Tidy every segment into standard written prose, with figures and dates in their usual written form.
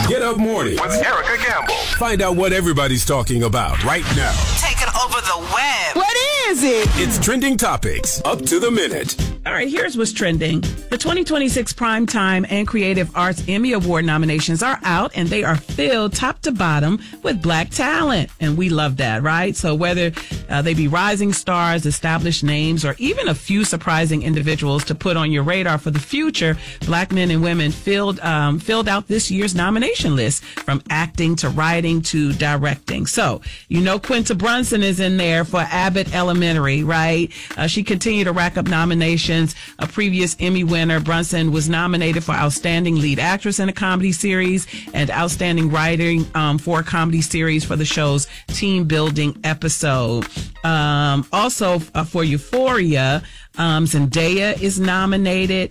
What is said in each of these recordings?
Get Up Mornings with Erica Gamble. Find out what everybody's talking about right now. Taking over the web. What is it? It's Trending Topics, up to the minute. All right, here's what's trending. The 2026 Primetime and Creative Arts Emmy Award nominations are out, and they are filled top to bottom with Black talent. And we love that, right? So whether they be rising stars, established names, or even a few surprising individuals to put on your radar for the future, Black men and women filled out this year's nomination list, from acting to writing to directing. So, you know, Quinta Brunson is in there for Abbott Elementary, right? She continued to rack up nominations. A previous Emmy winner, Brunson was nominated for Outstanding Lead Actress in a Comedy Series and Outstanding Writing for a Comedy Series for the show's team building episode. Also for Euphoria, Zendaya is nominated.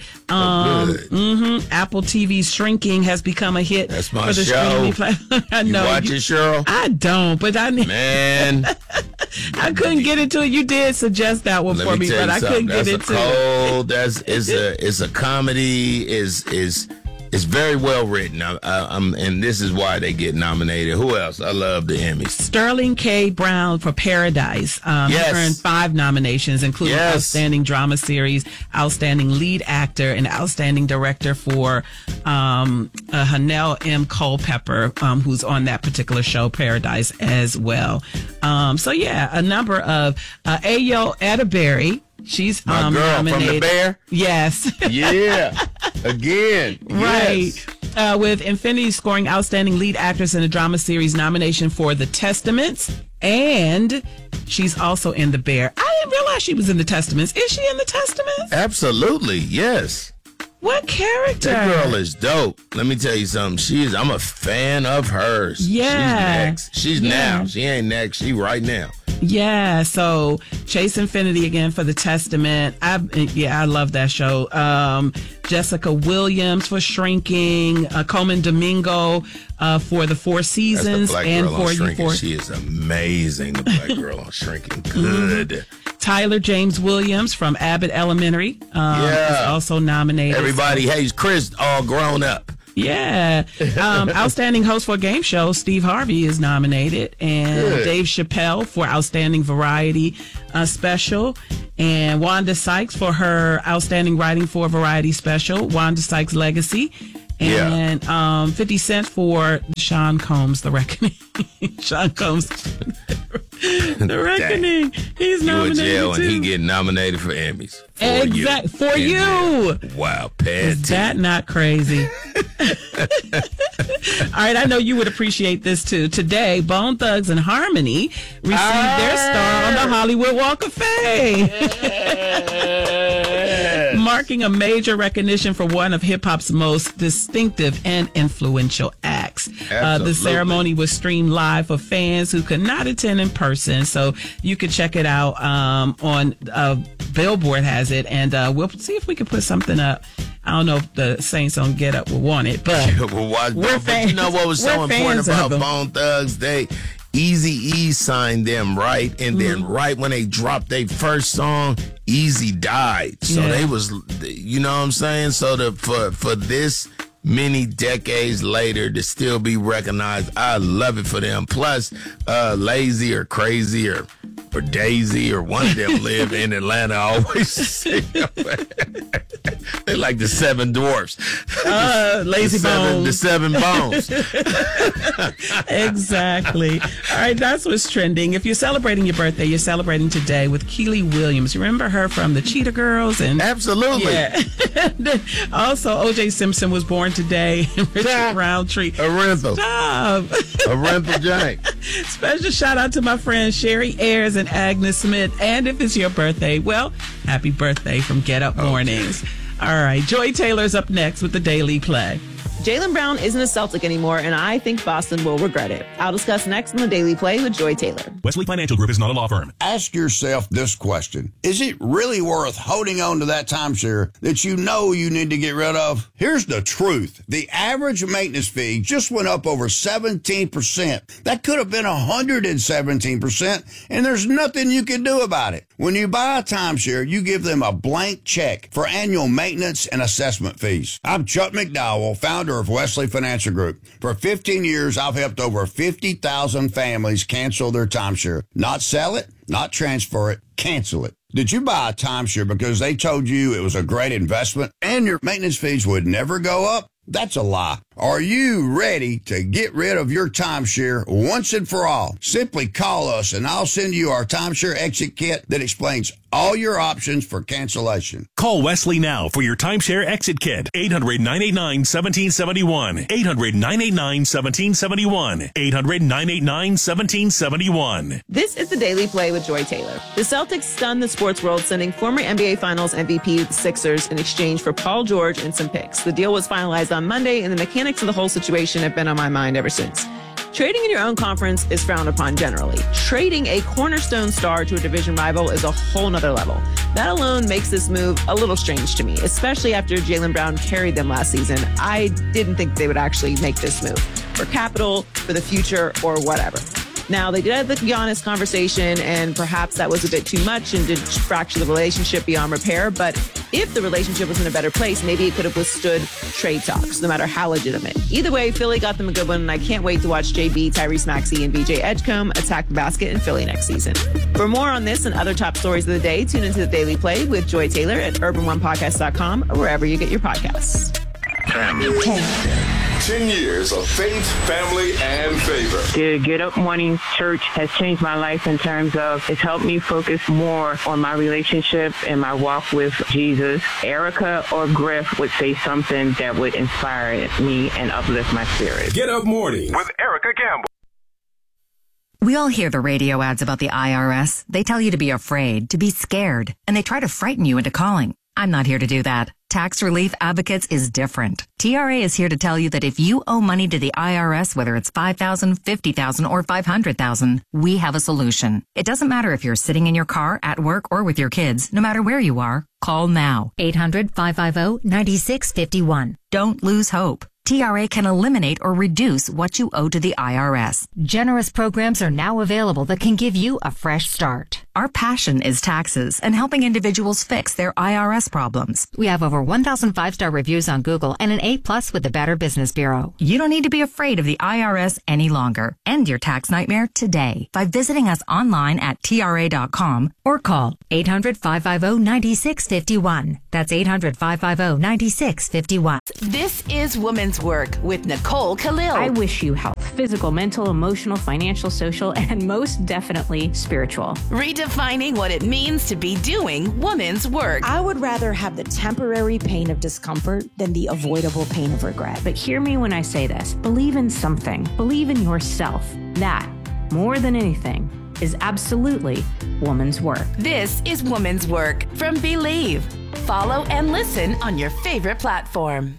Apple TV's Shrinking has become a hit. That's my for the show. streaming platform. I know. You watch it, Cheryl? I don't, but Man. I couldn't get into it. You did suggest that one for me, but I couldn't get into it. It's a comedy. It's very well written. And this is why they get nominated. Who else? I love the Emmys. Sterling K. Brown for Paradise. Yes. He earned 5 nominations, including Outstanding Drama Series, Outstanding Lead Actor, and Outstanding Director for Hanelle M. Culpepper, who's on that particular show, Paradise, as well. A number of Ayo Edebiri. She's My girl nominated. from The Bear? Yes. Yeah. Again. Right. Yes. With Infinity scoring Outstanding Lead Actress in a Drama Series nomination for The Testaments. And she's also in The Bear. I didn't realize she was in The Testaments. Is she in The Testaments? Absolutely. Yes. What character? That girl is dope. Let me tell you something. I'm a fan of hers. Yeah. She's now. She ain't next. She right now. Yeah, so Chase Infinity again for The Testament. I love that show. Jessica Williams for Shrinking. Coleman Domingo for The Four Seasons. That's the black girl on Shrinking. She is amazing, the black girl on Shrinking. Good. Tyler James Williams from Abbott Elementary is also nominated. Everybody hates Chris, all grown up. Yeah. Outstanding host for a game show, Steve Harvey is nominated. And Dave Chappelle for Outstanding Variety Special. And Wanda Sykes for her Outstanding Writing for a Variety Special, Wanda Sykes Legacy. And 50 Cent for Sean Combs, The Reckoning. Sean Combs, The Reckoning. He's nominated in jail too. And he getting nominated for Emmys. Exactly. For you. Wow, Is that not crazy? All right, I know you would appreciate this too. Today, Bone Thugs and Harmony received their star on the Hollywood Walk of Fame. Marking a major recognition for one of hip-hop's most distinctive and influential acts. The ceremony was streamed live for fans who could not attend in person, so you can check it out on Billboard has it, and we'll see if we can put something up. I don't know if the Saints on Get Up will want it, but we're fans. You know what was so important about Bone Thugs? Eazy-E signed them, right? And then right when they dropped their first song, Eazy died. So they was, you know what I'm saying? So for this many decades later to still be recognized, I love it for them. Plus, Lazy or Crazy or Daisy or one of them live in Atlanta. I always say they're like the Seven Dwarfs. Lazy Bones. The Seven Bones. Exactly. All right, that's what's trending. If you're celebrating your birthday, you're celebrating today with Keely Williams. You remember her from the Cheetah Girls? And absolutely. Yeah. Also, O.J. Simpson was born today. Richard Roundtree. Arenthal. Stop. Arenthal Jank. Special shout out to my friends Sherry Ayers and Agnes Smith. And if it's your birthday, well, happy birthday from Get Up Mornings. All right, Joy Taylor's up next with the Daily Play. Jaylen Brown isn't a Celtic anymore, and I think Boston will regret it. I'll discuss next on the Daily Play with Joy Taylor. Wesley Financial Group is not a law firm. Ask yourself this question. Is it really worth holding on to that timeshare that you know you need to get rid of? Here's the truth. The average maintenance fee just went up over 17%. That could have been 117%, and there's nothing you can do about it. When you buy a timeshare, you give them a blank check for annual maintenance and assessment fees. I'm Chuck McDowell, founder founder of Wesley Financial Group. For 15 years, I've helped over 50,000 families cancel their timeshare. Not sell it, not transfer it, cancel it. Did you buy a timeshare because they told you it was a great investment and your maintenance fees would never go up? That's a lie. Are you ready to get rid of your timeshare once and for all? Simply call us and I'll send you our timeshare exit kit that explains all your options for cancellation. Call Wesley now for your timeshare exit kit. 800-989-1771. 800-989-1771. 800-989-1771. This is the Daily Play with Joy Taylor. The Celtics stunned the sports world, sending former NBA Finals MVP the Sixers in exchange for Paul George and some picks. The deal was finalized on Monday, and the mechanics of the whole situation have been on my mind ever since. Trading in your own conference is frowned upon generally. Trading a cornerstone star to a division rival is a whole nother level. That alone makes this move a little strange to me, especially after Jaylen Brown carried them last season. I didn't think they would actually make this move for capital, for the future, or whatever. Now, they did have the Giannis conversation, and perhaps that was a bit too much and did fracture the relationship beyond repair. But if the relationship was in a better place, maybe it could have withstood trade talks, no matter how legitimate. Either way, Philly got them a good one, and I can't wait to watch JB, Tyrese Maxey, and BJ Edgecombe attack the basket in Philly next season. For more on this and other top stories of the day, tune into the Daily Play with Joy Taylor at urban1podcast.com or wherever you get your podcasts. 10 years of faith, family, and favor. The Get Up Morning Church has changed my life in terms of it's helped me focus more on my relationship and my walk with Jesus. Erica or Griff would say something that would inspire me and uplift my spirit. Get Up Morning with Erica Campbell. We all hear the radio ads about the IRS. They tell you to be afraid, to be scared, and they try to frighten you into calling. I'm not here to do that. Tax Relief Advocates is different. TRA is here to tell you that if you owe money to the IRS, whether it's $5,000, $50,000, or $500,000, we have a solution. It doesn't matter if you're sitting in your car, at work, or with your kids. No matter where you are, call now. 800-550-9651. Don't lose hope. TRA can eliminate or reduce what you owe to the IRS. Generous programs are now available that can give you a fresh start. Our passion is taxes and helping individuals fix their IRS problems. We have over 1,000 5-star reviews on Google and an A+ with the Better Business Bureau. You don't need to be afraid of the IRS any longer. End your tax nightmare today by visiting us online at TRA.com or call 800-550-9651. That's 800-550-9651. This is Women's Work with Nicole Khalil. I wish you health, physical, mental, emotional, financial, social, and most definitely spiritual. Redefining what it means to be doing women's work. I would rather have the temporary pain of discomfort than the avoidable pain of regret. But hear me when I say this. Believe in something. Believe in yourself. That, more than anything, is absolutely woman's work. This is Woman's Work from Believe. Follow and listen on your favorite platform.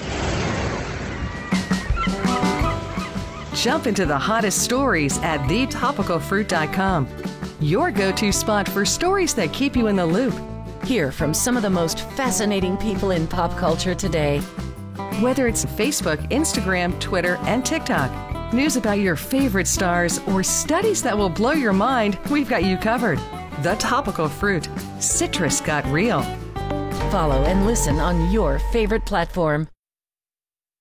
Jump into the hottest stories at thetopicalfruit.com. Your go-to spot for stories that keep you in the loop. Hear from some of the most fascinating people in pop culture today. Whether it's Facebook, Instagram, Twitter, and TikTok, news about your favorite stars, or studies that will blow your mind, we've got you covered. The Topical Fruit. Citrus got real. Follow and listen on your favorite platform.